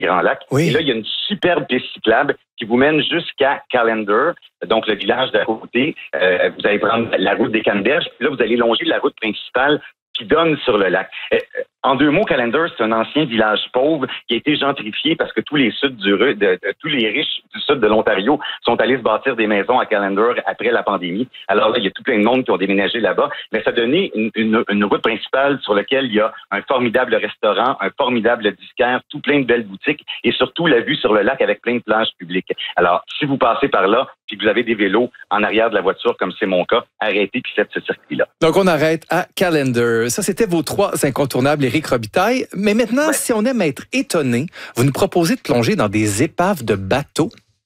Grands Lacs. Oui. Et là, il y a une superbe piste cyclable qui vous mène jusqu'à Callander, donc le village d'à côté. Vous allez prendre la route des Canneberges, puis là, vous allez longer la route principale qui donne sur le lac. En 2 mots, Callander, c'est un ancien village pauvre qui a été gentrifié parce que tous les tous les riches du sud de l'Ontario sont allés se bâtir des maisons à Callander après la pandémie. Alors là, il y a tout plein de monde qui ont déménagé là-bas, mais ça a donné une route principale sur laquelle il y a un formidable restaurant, un formidable disquaire, tout plein de belles boutiques et surtout la vue sur le lac avec plein de plages publiques. Alors, si vous passez par là puis que vous avez des vélos en arrière de la voiture, comme c'est mon cas, arrêtez puis faites ce circuit-là. Donc, on arrête à Callander. Ça, c'était vos 3 incontournables, Éric Robitaille. Mais maintenant, si on aime être étonné, vous nous proposez de plonger dans des épaves de bateaux.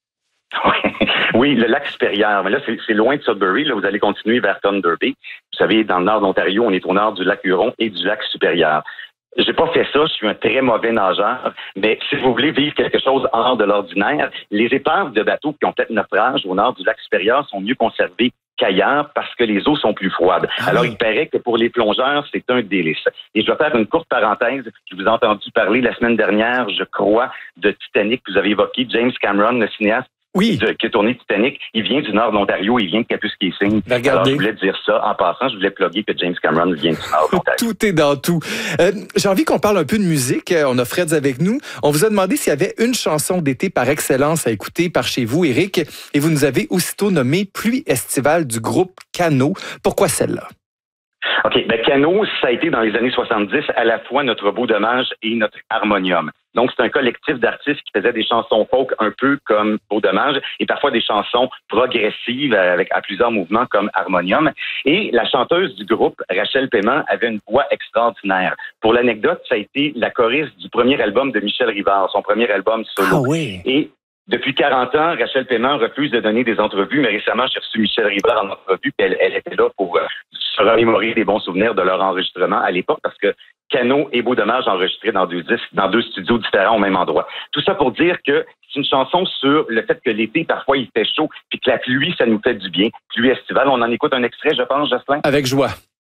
Oui, le lac Supérieur. Mais là, c'est loin de Sudbury. Là, vous allez continuer vers Thunder Bay. Vous savez, dans le nord de l'Ontario, on est au nord du lac Huron et du lac Supérieur. J'ai pas fait ça, je suis un très mauvais nageur, mais si vous voulez vivre quelque chose hors de l'ordinaire, les épaves de bateaux qui ont peut-être naufrage au nord du lac Supérieur sont mieux conservées qu'ailleurs parce que les eaux sont plus froides. Alors, il paraît que pour les plongeurs, c'est un délice. Et je vais faire une courte parenthèse. Je vous ai entendu parler la semaine dernière, je crois, de Titanic que vous avez évoqué, James Cameron, le cinéaste. Oui. Qui a tourné Titanic, il vient du nord de l'Ontario, il vient de Kapuskasing. Alors, je voulais dire ça. En passant, je voulais plugger que James Cameron vient du nord de l'Ontario. Tout est dans tout. J'ai envie qu'on parle un peu de musique. On a Fred avec nous. On vous a demandé s'il y avait une chanson d'été par excellence à écouter par chez vous, Éric, et vous nous avez aussitôt nommé Pluie estivale du groupe Cano. Pourquoi celle-là? OK. Cano, ça a été dans les années 70 à la fois notre beau dommage et notre harmonium. Donc, c'est un collectif d'artistes qui faisaient des chansons folk un peu comme Beau Dommage et parfois des chansons progressives à plusieurs mouvements comme Harmonium. Et la chanteuse du groupe, Rachel Paiement, avait une voix extraordinaire. Pour l'anecdote, ça a été la choriste du premier album de Michel Rivard, son premier album solo. Ah oui. Et depuis 40 ans, Rachel Paiement refuse de donner des entrevues, mais récemment, j'ai reçu Michel Rivard en entrevue, puis elle était là pour se remémorer des bons souvenirs de leur enregistrement à l'époque, parce que Cano et Beau Dommage enregistrés dans 2 disques, dans 2 studios différents au même endroit. Tout ça pour dire que c'est une chanson sur le fait que l'été, parfois, il fait chaud, puis que la pluie, ça nous fait du bien. Pluie estivale, on en écoute un extrait, je pense, Jocelyn? Avec joie.